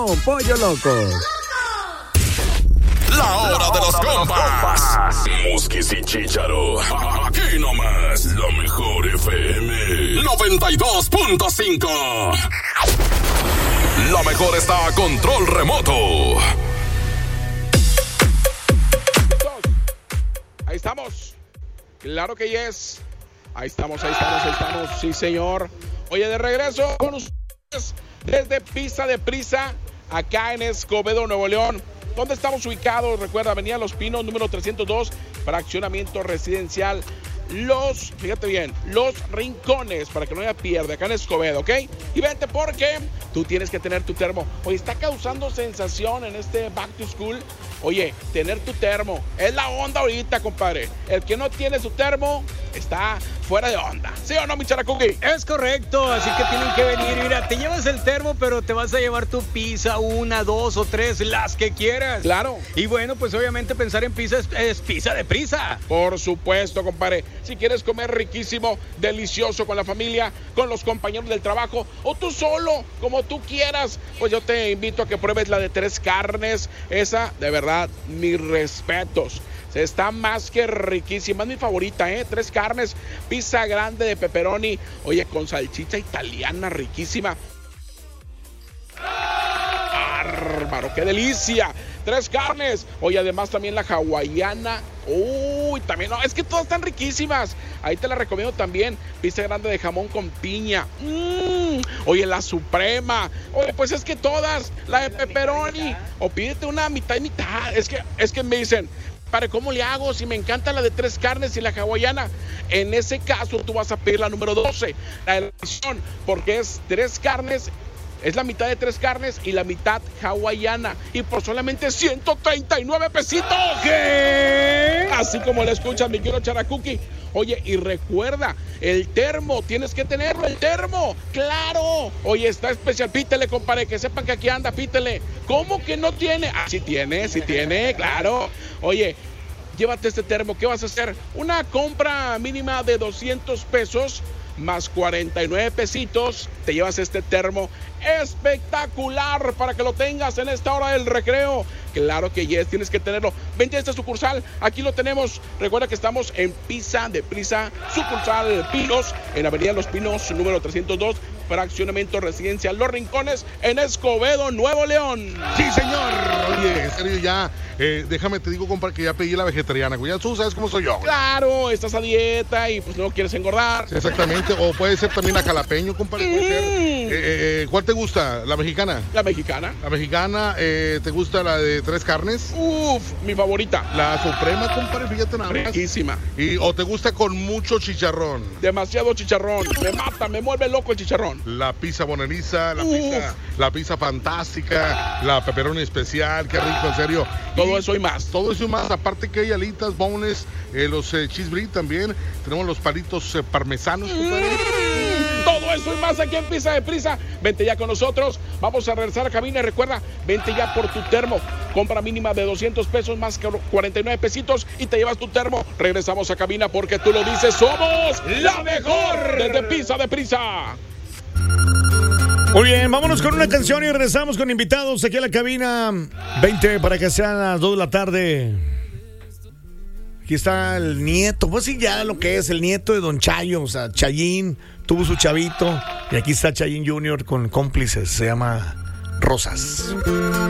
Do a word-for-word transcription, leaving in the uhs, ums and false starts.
Pollo Loco. La hora de los compas. Musquis y Chícharo. Aquí nomás, la mejor F M. noventa y dos punto cinco. La mejor está a control remoto. Ahí estamos. Claro que yes. Ahí estamos, ahí estamos, ahí estamos. Sí, señor. Oye, de regreso con ustedes desde Pizza de Prisa, acá en Escobedo, Nuevo León. ¿Dónde estamos ubicados? Recuerda, Avenida Los Pinos, número trescientos dos, fraccionamiento residencial. Los, fíjate bien, Los Rincones, para que no haya pierde, acá en Escobedo, ¿ok? Y vente porque tú tienes que tener tu termo. Oye, está causando sensación en este Back to School. Oye, tener tu termo es la onda ahorita, compadre. El que no tiene su termo está fuera de onda. ¿Sí o no, mi Characuqui? Es correcto, así que tienen que venir. Mira, te llevas el termo, pero te vas a llevar tu pizza, una, dos o tres, las que quieras. Claro. Y bueno, pues obviamente pensar en pizza es, es Pizza de Prisa. Por supuesto, compadre. Si quieres comer riquísimo, delicioso con la familia, con los compañeros del trabajo, o tú solo, como tú quieras, pues yo te invito a que pruebes la de tres carnes. Esa, de verdad, mis respetos. Está más que riquísima, es mi favorita, ¿eh? Tres carnes, pizza grande de pepperoni, oye, con salchicha italiana riquísima. ¡Bárbaro, qué delicia! Tres carnes, oye, además también la hawaiana. Uy, también, no, es que todas están riquísimas. Ahí te la recomiendo también, pizza grande de jamón con piña. Mm, oye, la suprema. Oye, pues es que todas, la de pepperoni. O pídete una mitad y mitad. Es que, es que me dicen, ¿para cómo le hago si me encanta la de tres carnes y la hawaiana? En ese caso tú vas a pedir la número doce, la de la edición, porque es tres carnes. Es la mitad de tres carnes y la mitad hawaiana. Y por solamente ciento treinta y nueve pesitos. ¿Qué? Así como le escuchas, mi quiero Characuqui. Oye, y recuerda, el termo, tienes que tenerlo, el termo. ¡Claro! Oye, está especial. Pítele, compadre, que sepan que aquí anda, pítele. ¿Cómo que no tiene? Ah, sí tiene, sí tiene, claro. Oye, llévate este termo. ¿Qué vas a hacer? Una compra mínima de doscientos pesos más cuarenta y nueve pesitos. Te llevas este termo espectacular para que lo tengas en esta hora del recreo. Claro que yes, tienes que tenerlo. Vente a esta sucursal, aquí lo tenemos. Recuerda que estamos en Pizza de Prisa, sucursal Pinos, en Avenida Los Pinos, número trescientos dos, fraccionamiento residencial Los Rincones, en Escobedo, Nuevo León. Sí, señor. Oye, en serio, ya, eh, déjame te digo, compa, que ya pedí la vegetariana, güey. Ya tú sabes cómo soy yo, güey. Claro, estás a dieta y pues no quieres engordar. Sí, exactamente, o puede ser también la jalapeño, compa. Mm. Puede ser. Eh, eh, ¿Cuál te gusta? ¿La mexicana? La mexicana. La mexicana, eh, ¿te gusta la de tres carnes? Uf, mi favorita. La suprema, compadre, fíjate nada más. Riquísima. Y, ¿o te gusta con mucho chicharrón? Demasiado chicharrón. Me mata, me vuelve loco el chicharrón. La pizza boneriza, la pizza, la pizza fantástica, la pepperoni especial, qué rico, en serio. Todo y eso y más. Todo eso y más, aparte que hay alitas, boneless, eh, los eh, cheese brie también. Tenemos los palitos eh, parmesanos, compadre. Mm, todo eso y más aquí en Pizza de Prisa. Vente ya con nosotros. Vamos a regresar a cabina. Y recuerda, vente ya por tu termo. Compra mínima de doscientos pesos más cuarenta y nueve pesitos y te llevas tu termo. Regresamos a cabina porque tú lo dices. Somos la mejor desde Pizza de Prisa. Muy bien, vámonos con una canción y regresamos con invitados aquí a la cabina. veinte para que sean las dos de la tarde. Aquí está el nieto, pues sí, ya lo que es el nieto de Don Chayo, o sea, Chayín tuvo su chavito y aquí está Chayín junior con cómplices, se llama Rosas.